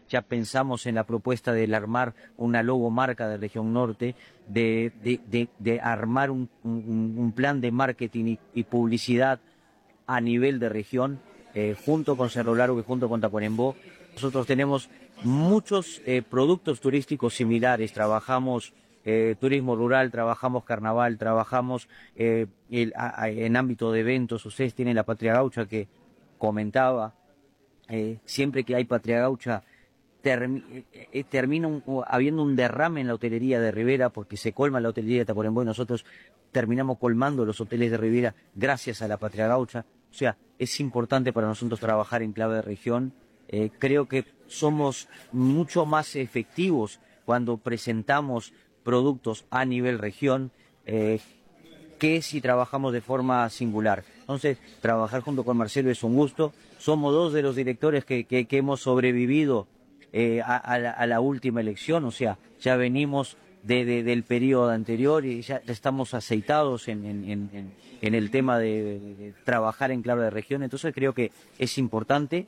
ya pensamos en la propuesta de armar una logomarca de Región Norte, de armar un plan de marketing y publicidad a nivel de región, junto con Cerro Largo y junto con Tacuarembó. Nosotros tenemos muchos productos turísticos similares, turismo rural, trabajamos carnaval, trabajamos en ámbito de eventos. Ustedes tienen la Patria Gaucha que comentaba, siempre que hay Patria Gaucha termina habiendo un derrame en la hotelería de Rivera, porque se colma la hotelería de Tacuarembó y nosotros terminamos colmando los hoteles de Rivera gracias a la Patria Gaucha. O sea, es importante para nosotros trabajar en clave de región. Creo que somos mucho más efectivos cuando presentamos productos a nivel región que si trabajamos de forma singular. Entonces, trabajar junto con Marcelo es un gusto. Somos dos de los directores que hemos sobrevivido a la última elección, o sea, ya venimos del periodo anterior y ya estamos aceitados en el tema de trabajar en clave de región. Entonces creo que es importante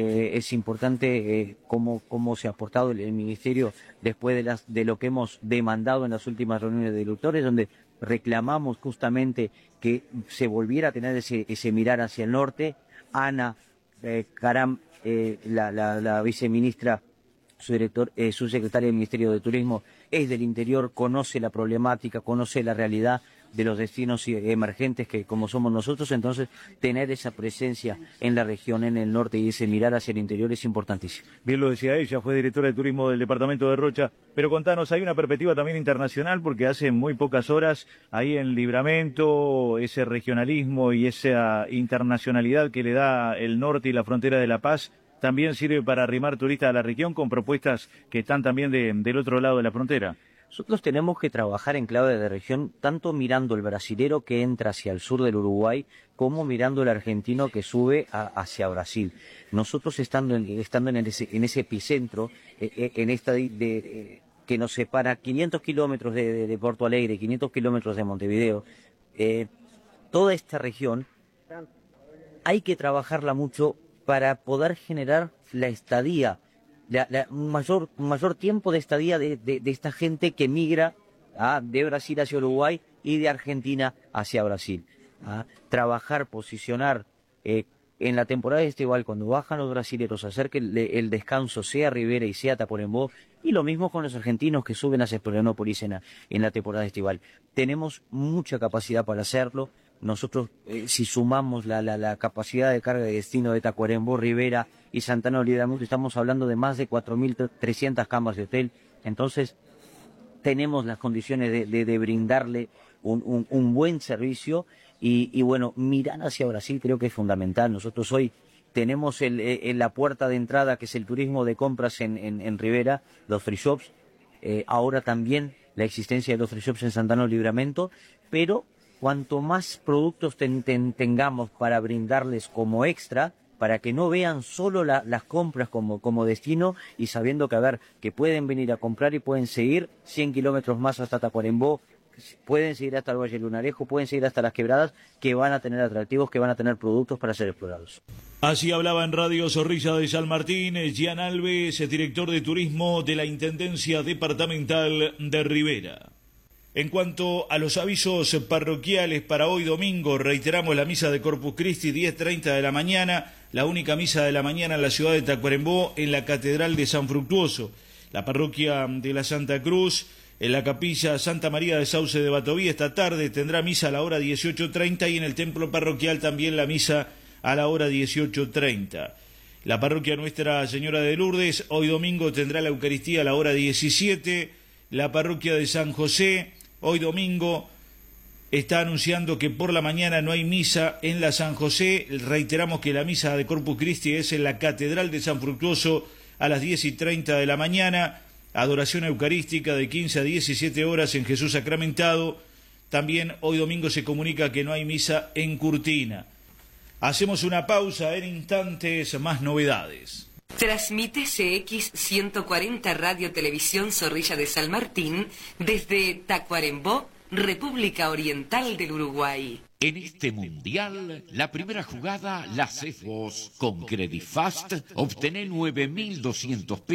cómo se ha aportado el Ministerio después de lo que hemos demandado en las últimas reuniones de directores, donde reclamamos justamente que se volviera a tener ese mirar hacia el norte. Ana Caram, la viceministra, su secretaria del Ministerio de Turismo, es del interior, conoce la problemática, conoce la realidad de los destinos emergentes que como somos nosotros. Entonces tener esa presencia en la región, en el norte, y ese mirar hacia el interior es importantísimo. Bien lo decía ella, fue directora de turismo del departamento de Rocha, pero contanos, hay una perspectiva también internacional, porque hace muy pocas horas ahí en Libramento, ese regionalismo y esa internacionalidad que le da el norte y la frontera de La Paz también sirve para arrimar turistas a la región con propuestas que están también del otro lado de la frontera. Nosotros tenemos que trabajar en clave de región, tanto mirando el brasilero que entra hacia el sur del Uruguay, como mirando el argentino que sube hacia Brasil. Nosotros estando en ese epicentro, que nos separa 500 kilómetros de Porto Alegre, 500 kilómetros de Montevideo, toda esta región hay que trabajarla mucho para poder generar la estadía, un mayor tiempo de estadía de esta gente que migra de Brasil hacia Uruguay y de Argentina hacia Brasil. Trabajar, posicionar en la temporada estival, cuando bajan los brasileros, hacer que el descanso sea Rivera y sea Tacuarembó, y lo mismo con los argentinos que suben hacia Florianópolis en la temporada estival. Tenemos mucha capacidad para hacerlo. Nosotros, si sumamos la capacidad de carga de destino de Tacuarembó, Rivera y Santana de Libramento, estamos hablando de más de 4.300 camas de hotel. Entonces, tenemos las condiciones de brindarle un buen servicio y bueno, mirar hacia Brasil creo que es fundamental. Nosotros hoy tenemos la puerta de entrada, que es el turismo de compras en Rivera, los free shops, ahora también la existencia de los free shops en Santana de Libramento, pero cuanto más productos tengamos para brindarles como extra, para que no vean solo las compras como destino, y sabiendo que pueden venir a comprar y pueden seguir 100 kilómetros más hasta Tacuarembó, pueden seguir hasta el Valle Lunarejo, pueden seguir hasta las Quebradas, que van a tener atractivos, que van a tener productos para ser explorados. Así hablaba en Radio Zorrilla de San Martín Gian Alves, director de turismo de la Intendencia Departamental de Rivera. En cuanto a los avisos parroquiales para hoy domingo, reiteramos la misa de Corpus Christi, 10:30 de la mañana, la única misa de la mañana en la ciudad de Tacuarembó, en la Catedral de San Fructuoso. La parroquia de la Santa Cruz, en la capilla Santa María de Sauce de Batoví, esta tarde tendrá misa a la hora 18:30, y en el templo parroquial también la misa a la hora 18:30. La parroquia Nuestra Señora de Lourdes, hoy domingo tendrá la Eucaristía a la hora 17. La parroquia de San José, hoy domingo, está anunciando que por la mañana no hay misa en la San José. Reiteramos que la misa de Corpus Christi es en la Catedral de San Fructuoso a las 10:30 de la mañana. Adoración eucarística de 15 a 17 horas en Jesús Sacramentado. También hoy domingo se comunica que no hay misa en Curtina. Hacemos una pausa, en instantes más novedades. Transmite CX 140 Radio Televisión Zorrilla de San Martín desde Tacuarembó, República Oriental del Uruguay. En este mundial, la primera jugada la haces vos. Con Credit Fast, obtené 9.200 pesos